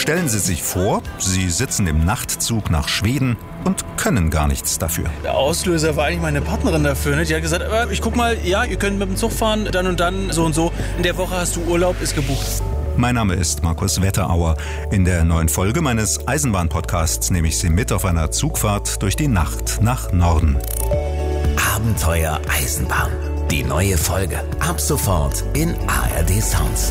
Stellen Sie sich vor, Sie sitzen im Nachtzug nach Schweden und können gar nichts dafür. Der Auslöser war eigentlich meine Partnerin dafür. Ne? Die hat gesagt, ich guck mal, ja, ihr könnt mit dem Zug fahren, dann und dann, so und so. In der Woche hast du Urlaub, ist gebucht. Mein Name ist Markus Wetterauer. In der neuen Folge meines Eisenbahn-Podcasts nehme ich Sie mit auf einer Zugfahrt durch die Nacht nach Norden. Abenteuer Eisenbahn. Die neue Folge. Ab sofort in ARD Sounds.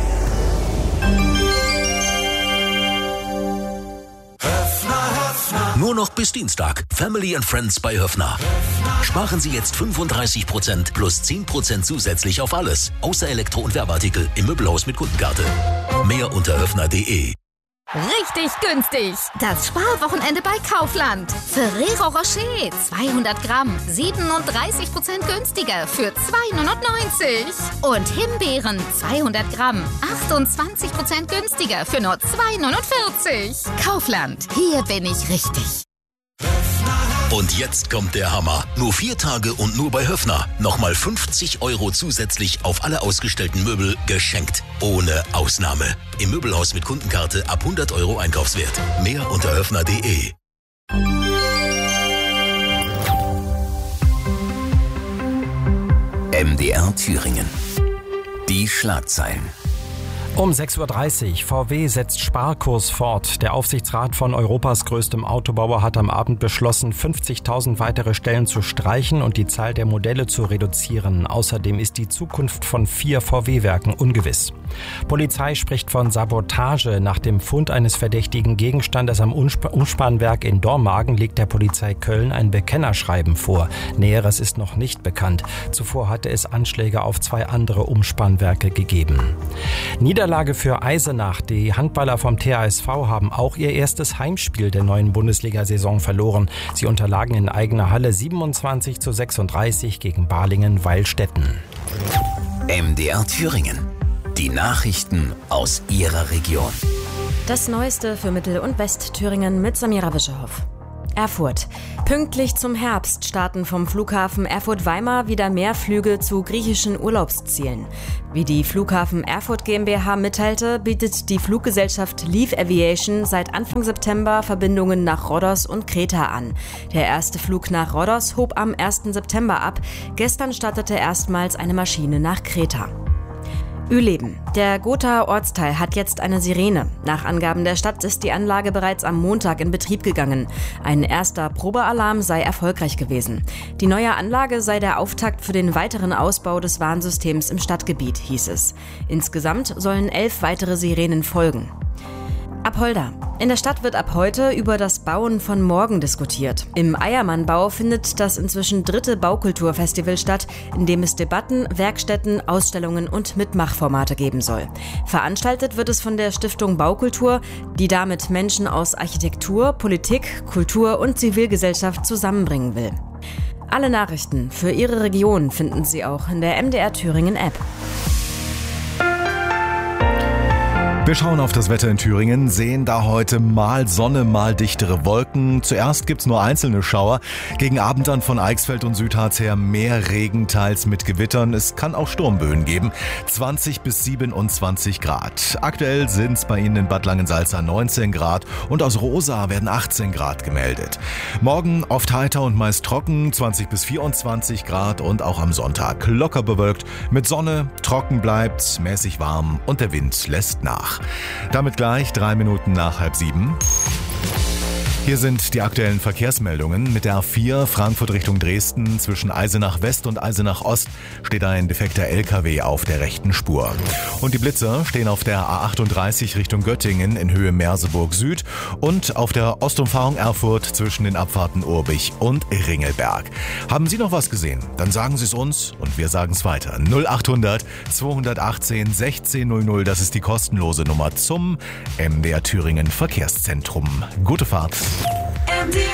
Nur noch bis Dienstag. Family and Friends bei Höffner. Sparen Sie jetzt 35% plus 10% zusätzlich auf alles. Außer Elektro- und Werbeartikel im Möbelhaus mit Kundenkarte. Mehr unter höffner.de. Richtig günstig. Das Sparwochenende bei Kaufland. Ferrero Rocher 200 Gramm 37% günstiger für 2,99. Und Himbeeren 200 Gramm 28% günstiger für nur 2,49. Kaufland, hier bin ich richtig. Und jetzt kommt der Hammer. Nur 4 Tage und nur bei Höffner. Nochmal 50 € zusätzlich auf alle ausgestellten Möbel geschenkt. Ohne Ausnahme. Im Möbelhaus mit Kundenkarte ab 100 € Einkaufswert. Mehr unter höffner.de. MDR Thüringen. Die Schlagzeilen. Um 6.30 Uhr. VW setzt Sparkurs fort. Der Aufsichtsrat von Europas größtem Autobauer hat am Abend beschlossen, 50.000 weitere Stellen zu streichen und die Zahl der Modelle zu reduzieren. Außerdem ist die Zukunft von 4 VW-Werken ungewiss. Polizei spricht von Sabotage. Nach dem Fund eines verdächtigen Gegenstandes am Umspannwerk in Dormagen legt der Polizei Köln ein Bekennerschreiben vor. Näheres ist noch nicht bekannt. Zuvor hatte es Anschläge auf 2 andere Umspannwerke gegeben. Niederlage für Eisenach. Die Handballer vom THSV haben auch ihr erstes Heimspiel der neuen Bundesliga-Saison verloren. Sie unterlagen in eigener Halle 27:36 gegen Balingen-Weilstätten. MDR Thüringen. Die Nachrichten aus Ihrer Region. Das Neueste für Mittel- und Westthüringen mit Samira Wischerhoff. Erfurt. Pünktlich zum Herbst starten vom Flughafen Erfurt-Weimar wieder mehr Flüge zu griechischen Urlaubszielen. Wie die Flughafen Erfurt GmbH mitteilte, bietet die Fluggesellschaft Leave Aviation seit Anfang September Verbindungen nach Rhodos und Kreta an. Der erste Flug nach Rhodos hob am 1. September ab. Gestern startete erstmals eine Maschine nach Kreta. Ueleben. Der Gothaer Ortsteil hat jetzt eine Sirene. Nach Angaben der Stadt ist die Anlage bereits am Montag in Betrieb gegangen. Ein erster Probealarm sei erfolgreich gewesen. Die neue Anlage sei der Auftakt für den weiteren Ausbau des Warnsystems im Stadtgebiet, hieß es. Insgesamt sollen 11 weitere Sirenen folgen. Apolda. In der Stadt wird ab heute über das Bauen von morgen diskutiert. Im Eiermannbau findet das inzwischen 3. Baukulturfestival statt, in dem es Debatten, Werkstätten, Ausstellungen und Mitmachformate geben soll. Veranstaltet wird es von der Stiftung Baukultur, die damit Menschen aus Architektur, Politik, Kultur und Zivilgesellschaft zusammenbringen will. Alle Nachrichten für Ihre Region finden Sie auch in der MDR Thüringen App. Wir schauen auf das Wetter in Thüringen, sehen da heute mal Sonne, mal dichtere Wolken. Zuerst gibt's nur einzelne Schauer. Gegen Abend dann von Eichsfeld und Südharz her mehr Regen, teils mit Gewittern. Es kann auch Sturmböen geben. 20 bis 27 Grad. Aktuell sind's bei Ihnen in Bad Langensalza 19 Grad und aus Rosa werden 18 Grad gemeldet. Morgen oft heiter und meist trocken, 20 bis 24 Grad und auch am Sonntag locker bewölkt. Mit Sonne, trocken bleibt's, mäßig warm und der Wind lässt nach. Damit gleich 3 Minuten nach 6:30. Hier sind die aktuellen Verkehrsmeldungen. Mit der A4 Frankfurt Richtung Dresden zwischen Eisenach West und Eisenach Ost steht ein defekter LKW auf der rechten Spur. Und die Blitzer stehen auf der A38 Richtung Göttingen in Höhe Merseburg Süd und auf der Ostumfahrung Erfurt zwischen den Abfahrten Urbich und Ringelberg. Haben Sie noch was gesehen? Dann sagen Sie es uns und wir sagen es weiter. 0800 218 1600, das ist die kostenlose Nummer zum MDR Thüringen Verkehrszentrum. Gute Fahrt.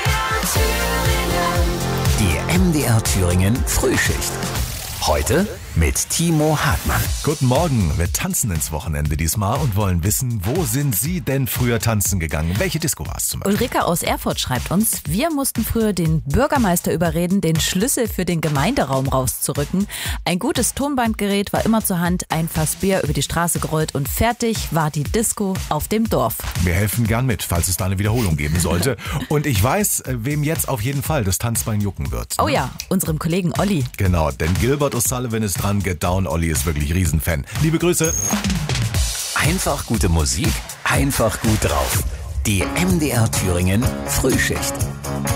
Die MDR Thüringen Frühschicht. Heute mit Timo Hartmann. Guten Morgen, wir tanzen ins Wochenende diesmal und wollen wissen, wo sind Sie denn früher tanzen gegangen? Welche Disco war es zum Beispiel? Ulrike aus Erfurt schreibt uns, wir mussten früher den Bürgermeister überreden, den Schlüssel für den Gemeinderaum rauszurücken. Ein gutes Tonbandgerät war immer zur Hand, ein Fass Bier über die Straße gerollt und fertig war die Disco auf dem Dorf. Wir helfen gern mit, falls es da eine Wiederholung geben sollte. Und ich weiß, wem jetzt auf jeden Fall das Tanzbein jucken wird. Oh ja, unserem Kollegen Olli. Genau, denn Gilbert O'Sullivan ist dran. Get Down, Olli ist wirklich Riesenfan. Liebe Grüße. Einfach gute Musik, einfach gut drauf. Die MDR Thüringen Frühschicht.